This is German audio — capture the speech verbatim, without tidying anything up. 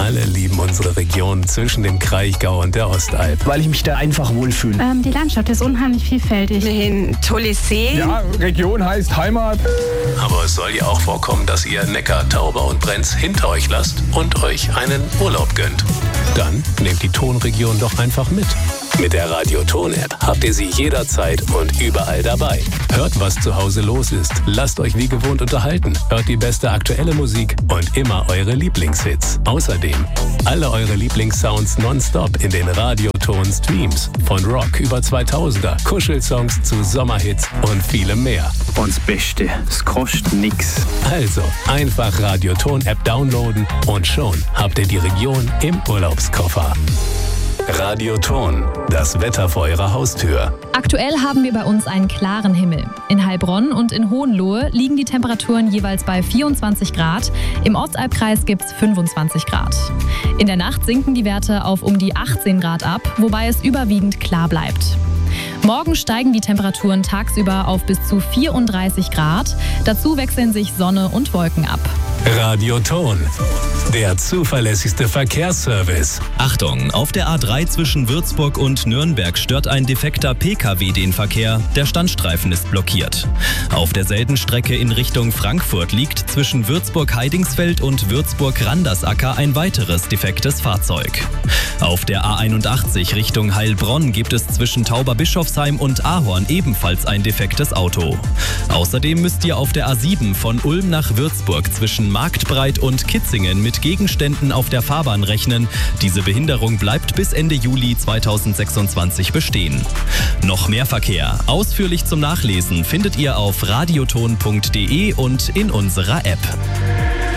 alle lieben unsere Region zwischen dem Kraichgau und der Ostalb. Weil ich mich da einfach wohlfühle. Ähm, die Landschaft ist unheimlich vielfältig. Ein tolles See. Ja, Region heißt Heimat. Aber es soll ja auch vorkommen, dass ihr Neckar, Tauber und Brenz hinter euch lasst und euch einen Urlaub gönnt. Dann nehmt die Tonregion doch einfach mit. Mit der Radio-Ton-App habt ihr sie jederzeit und überall dabei. Hört, was zu Hause los ist. Lasst euch wie gewohnt unterhalten. Hört die beste aktuelle Musik und immer eure Lieblingshits. Außerdem alle eure Lieblingssounds nonstop in den Radio-Ton-Streams. Von Rock über zweitausender, Kuschelsongs zu Sommerhits und vielem mehr. Und das Beste, es kostet nix. Also einfach Radio-Ton-App downloaden und schon habt ihr die Region im Urlaubskoffer. Radio-Ton, das Wetter vor eurer Haustür. Aktuell haben wir bei uns einen klaren Himmel. In Heilbronn und in Hohenlohe liegen die Temperaturen jeweils bei vierundzwanzig Grad. Im Ostalbkreis gibt es fünfundzwanzig Grad. In der Nacht sinken die Werte auf um die achtzehn Grad ab, wobei es überwiegend klar bleibt. Morgen steigen die Temperaturen tagsüber auf bis zu vierunddreißig Grad. Dazu wechseln sich Sonne und Wolken ab. Radio-Ton, der zuverlässigste Verkehrsservice. Achtung, auf der A drei zwischen Würzburg und Nürnberg stört ein defekter P K W den Verkehr. Der Standstreifen ist blockiert. Auf derselben Strecke in Richtung Frankfurt liegt zwischen Würzburg-Heidingsfeld und Würzburg-Randersacker ein weiteres defektes Fahrzeug. Auf der A einundachtzig Richtung Heilbronn gibt es zwischen Tauberbischofsheim und Ahorn ebenfalls ein defektes Auto. Außerdem müsst ihr auf der A sieben von Ulm nach Würzburg zwischen Marktbreit und Kitzingen mit Gegenständen auf der Fahrbahn rechnen. Diese Behinderung bleibt bis Ende Juli zweitausendsechsundzwanzig bestehen. Noch mehr Verkehr, ausführlich zum Nachlesen, findet ihr auf radioton punkt de und in unserer App.